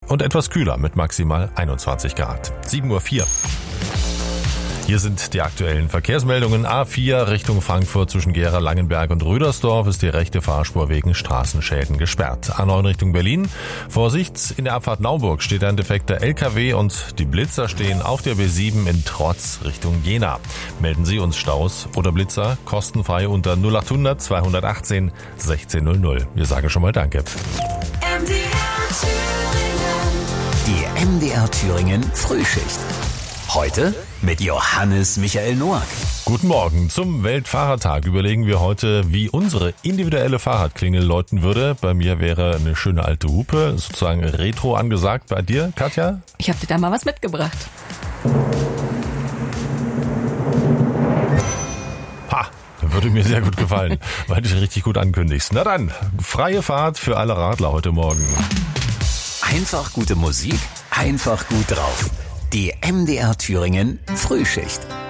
und etwas kühler mit maximal 21 Grad. 7:04 Uhr. Hier sind die aktuellen Verkehrsmeldungen. A4 Richtung Frankfurt zwischen Gera, Langenberg und Rüdersdorf ist die rechte Fahrspur wegen Straßenschäden gesperrt. A9 Richtung Berlin. Vorsicht, in der Abfahrt Nauburg steht ein defekter LKW und die Blitzer stehen auf der B7 in Trotz Richtung Jena. Melden Sie uns Staus oder Blitzer kostenfrei unter 0800 218 1600. Wir sagen schon mal Danke. Die MDR Thüringen Frühschicht. Heute mit Johannes Michael Noack. Guten Morgen. Zum Weltfahrradtag überlegen wir heute, wie unsere individuelle Fahrradklingel läuten würde. Bei mir wäre eine schöne alte Hupe, sozusagen retro angesagt. Bei dir, Katja? Ich habe dir da mal was mitgebracht. Ha, würde mir sehr gut gefallen, weil du dich richtig gut ankündigst. Na dann, freie Fahrt für alle Radler heute Morgen. Einfach gute Musik, einfach gut drauf. Die MDR Thüringen Frühschicht.